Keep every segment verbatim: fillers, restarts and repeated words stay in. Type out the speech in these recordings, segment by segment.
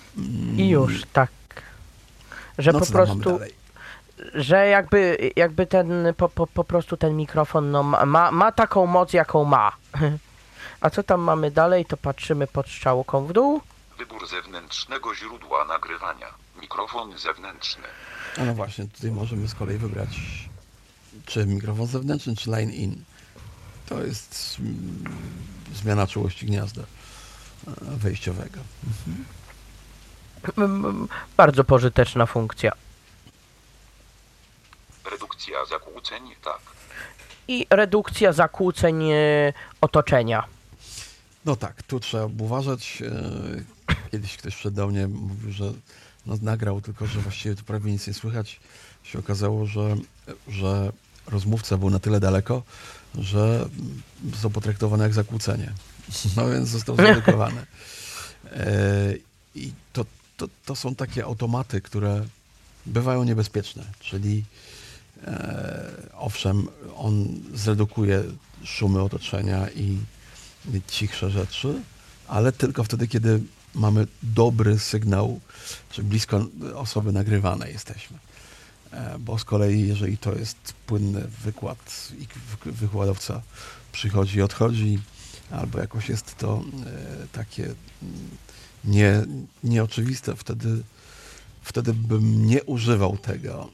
I już, tak. Że No po co tam mamy prostu, dalej? że jakby, jakby ten, po, po, po prostu ten mikrofon no, ma, ma, ma taką moc, jaką ma. A co tam mamy dalej, to patrzymy pod strzałką w dół. Wybór zewnętrznego źródła nagrywania. Mikrofon zewnętrzny. A no właśnie, tutaj możemy z kolei wybrać czy mikrofon zewnętrzny, czy line in. To jest mm, zmiana czułości gniazda e, wejściowego. Mm, Bardzo pożyteczna funkcja. Redukcja zakłóceń, tak. I redukcja zakłóceń e, otoczenia. No tak, tu trzeba uważać. E, kiedyś ktoś przede mnie mówił, że no, nagrał, tylko że właściwie tu prawie nic nie słychać. Się okazało, że, że rozmówca był na tyle daleko, że został potraktowany jak zakłócenie. No więc został zredukowany. E, I to, to, to są takie automaty, które bywają niebezpieczne, czyli e, owszem, on zredukuje szumy otoczenia i cichsze rzeczy, ale tylko wtedy, kiedy mamy dobry sygnał, czy blisko osoby nagrywanej jesteśmy. E, bo z kolei, jeżeli to jest płynny wykład i wy- wykładowca przychodzi i odchodzi, albo jakoś jest to e, takie mm, nie, nieoczywiste, wtedy, wtedy bym nie używał tego,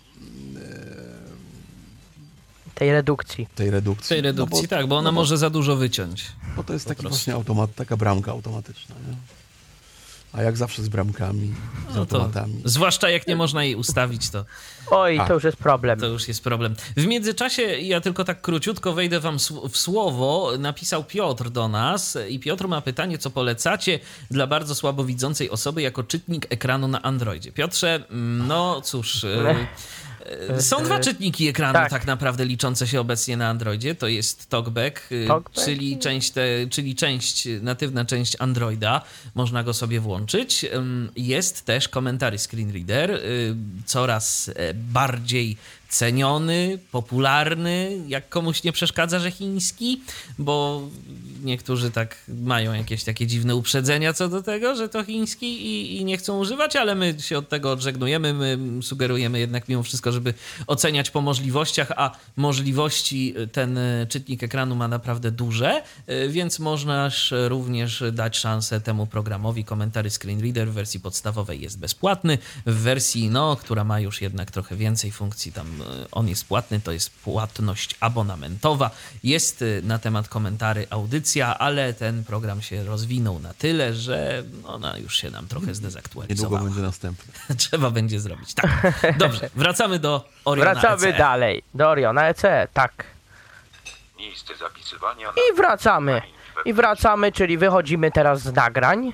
Tej redukcji. tej redukcji. Tej redukcji, no bo, tak, bo ona no bo, może za dużo wyciąć. bo to jest po taki prostu. właśnie automat, taka bramka automatyczna. Nie? A jak zawsze z bramkami, z No to, automatami. zwłaszcza jak nie można jej ustawić, to, Oj, A. to już jest problem. to już jest problem. W międzyczasie ja tylko tak króciutko wejdę wam sł- w słowo. Napisał Piotr do nas i Piotr ma pytanie, co polecacie dla bardzo słabowidzącej osoby jako czytnik ekranu na Androidzie. Piotrze, mm, no cóż... e, e, Są dwa czytniki ekranu tak. Tak. naprawdę liczące się obecnie na Androidzie. To jest TalkBack, y, TalkBack czyli i- część, te, czyli część, natywna część Androida. Można go sobie włączyć. Ym, Jest też Commentary Screen Reader, y, coraz e, bardziej ceniony, popularny, jak komuś nie przeszkadza, że chiński, bo niektórzy tak mają jakieś takie dziwne uprzedzenia co do tego, że to chiński i, i nie chcą używać, ale my się od tego odżegnujemy, my sugerujemy jednak mimo wszystko, żeby oceniać po możliwościach, a możliwości ten czytnik ekranu ma naprawdę duże, więc można również dać szansę temu programowi. Commentary Screen Reader w wersji podstawowej jest bezpłatny, w wersji, no, która ma już jednak trochę więcej funkcji, tam on jest płatny, to jest płatność abonamentowa. Jest na temat komentary audycja, ale ten program się rozwinął na tyle, że ona już się nam trochę Niedługo zdezaktualizowała. będzie następny. Trzeba będzie zrobić. Tak. Dobrze, wracamy do Oriona Wracamy E C E. dalej do Oriona E C E, tak. Miejsce zapisywania. I wracamy. I wracamy, czyli wychodzimy teraz z nagrań.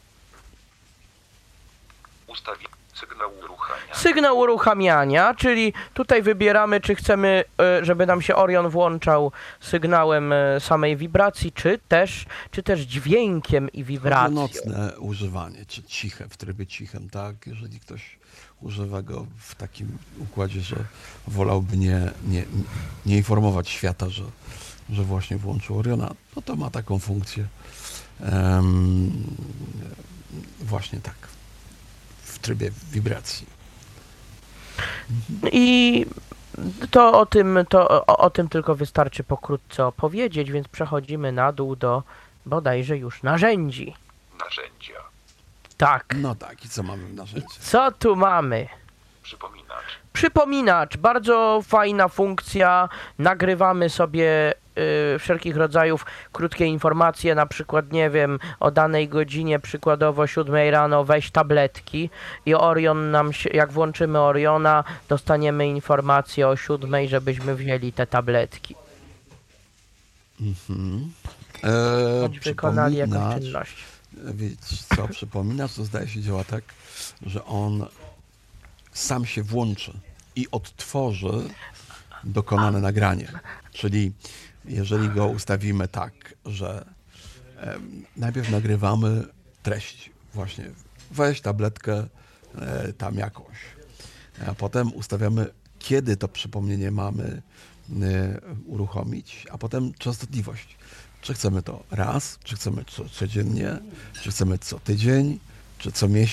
Ustawienie sygnału uruchamiania. Sygnał uruchamiania, czyli tutaj wybieramy, czy chcemy, e, żeby nam się Orion włączał sygnałem e, samej wibracji, czy też, czy też dźwiękiem i Chodzi o wibracją. nocne używanie, czy ciche, w trybie cichym, tak? Jeżeli ktoś używa go w takim układzie, że wolałby nie, nie, nie informować świata, że, że właśnie włączył Oriona, no to ma taką funkcję. Em, właśnie tak, w trybie wibracji. I to o tym, to o, o tym tylko wystarczy pokrótce opowiedzieć, więc przechodzimy na dół do bodajże już narzędzi. Narzędzia. Tak. No tak, i co mamy w narzędziu? Co tu mamy? Przypominacz. Przypominacz, bardzo fajna funkcja. Nagrywamy sobie y, wszelkich rodzajów krótkie informacje, na przykład, nie wiem, o danej godzinie, przykładowo siódmej rano, weź tabletki i Orion nam się, jak włączymy Oriona, dostaniemy informację o siódmej, żebyśmy wzięli te tabletki. Mhm. E, Bądź wykonali jakąś przypominacz, czynność. wiecie co, przypominacz, to zdaje się działa tak, że on sam się włączy i odtworzy dokonane nagranie. Czyli jeżeli go ustawimy tak, że em, najpierw nagrywamy treść, właśnie weź tabletkę e, tam jakąś, a potem ustawiamy, kiedy to przypomnienie mamy e, uruchomić, a potem częstotliwość. Czy chcemy to raz, czy chcemy co, codziennie, czy chcemy co tydzień, czy co miesiąc.